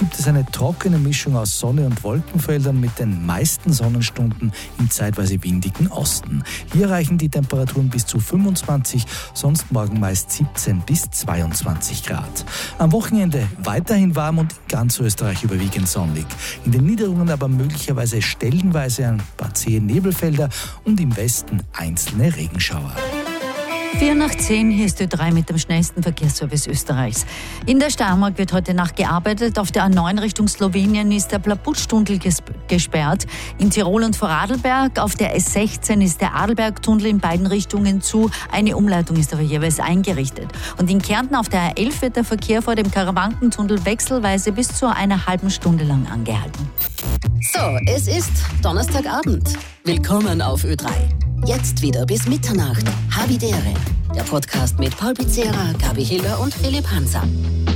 gibt es eine trockene Mischung aus Sonne und Wolkenfeldern mit den meisten Sonnenstunden im zeitweise windigen Osten. Hier reichen die Temperaturen bis zu 25, sonst morgen meist 17 bis 22 Grad. Am Wochenende weiterhin warm und in ganz Österreich überwiegend sonnig. In den Niederungen aber möglicherweise stellenweise ein paar zähe Nebelfelder und im Westen einzelne Regenschauer. 7:04, hier ist Ö3 mit dem schnellsten Verkehrsservice Österreichs. In der Steiermark wird heute Nacht gearbeitet. Auf der A9 Richtung Slowenien ist der Plaputstunnel gesperrt. In Tirol und Vorarlberg auf der S16 ist der Adelbergtunnel in beiden Richtungen zu. Eine Umleitung ist aber jeweils eingerichtet. Und in Kärnten auf der A11 wird der Verkehr vor dem Karawankentunnel wechselweise bis zu einer halben Stunde lang angehalten. So, es ist Donnerstagabend. Willkommen auf Ö3. Jetzt wieder bis Mitternacht. Havidere. Der Podcast mit Paul Pizzera, Gabi Hiller und Philipp Hansa.